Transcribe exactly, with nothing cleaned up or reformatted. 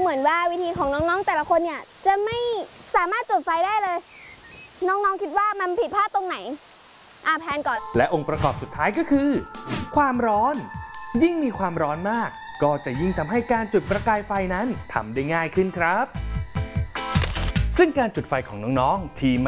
เหมือนว่าวิธีของน้องๆแต่ละคนเนี่ยจะไม่สามารถจุดไฟได้เลยน้องๆคิดว่ามันผิดพลาดตรงไหนอ่ะแพนก่อนและองค์ประกอบสุดท้ายก็คือความร้อนยิ่งมีความร้อนมากก็จะยิ่งทำให้การจุดประกายไฟนั้นทำได้ง่ายขึ้นครับซึ่งการจุดไฟของน้องๆที่